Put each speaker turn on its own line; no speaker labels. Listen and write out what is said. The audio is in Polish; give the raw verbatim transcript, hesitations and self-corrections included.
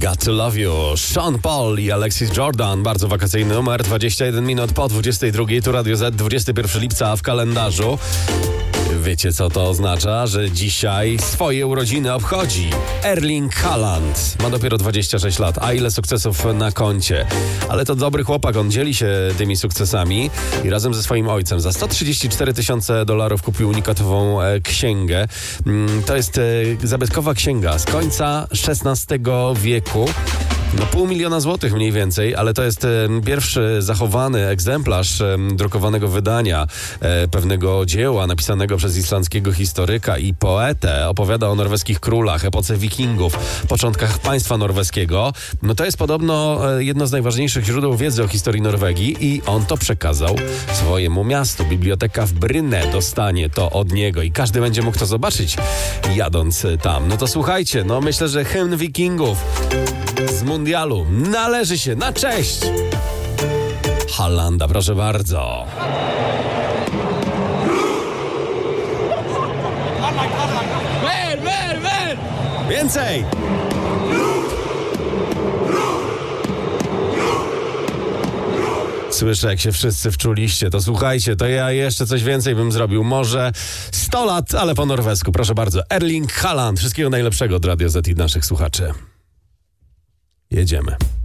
Got to Love You, Sean Paul i Alexis Jordan. Bardzo wakacyjny numer, dwadzieścia jeden minut po dwudziestej drugiej. Tu Radio Z, dwudziestego pierwszego lipca w kalendarzu. Wiecie, co to oznacza? Że dzisiaj swoje urodziny obchodzi Erling Haaland. Ma dopiero dwadzieścia sześć lat, a ile sukcesów na koncie. Ale to dobry chłopak, on dzieli się tymi sukcesami i razem ze swoim ojcem za sto trzydzieści cztery tysiące dolarów kupił unikatową e, księgę. Mm, to jest e, zabytkowa księga z końca szesnastego wieku. No pół miliona złotych mniej więcej, ale to jest e, pierwszy zachowany egzemplarz e, drukowanego wydania e, pewnego dzieła napisanego przez islandzkiego historyka i poetę. Opowiada o norweskich królach, epoce wikingów, początkach państwa norweskiego. No to jest podobno e, jedno z najważniejszych źródeł wiedzy o historii Norwegii i on to przekazał swojemu miastu. Biblioteka w Brynne dostanie to od niego i każdy będzie mógł to zobaczyć jadąc tam. No to słuchajcie, no myślę, że hymn wikingów z mundialu należy się na cześć Haalanda, proszę bardzo.
Mer, mer, mer!
Więcej! Słyszę, jak się wszyscy wczuliście. To słuchajcie, to ja jeszcze coś więcej bym zrobił. Może sto lat, ale po norwesku. Proszę bardzo. Erling Haaland. Wszystkiego najlepszego od Radio Z i naszych słuchaczy. Jedziemy.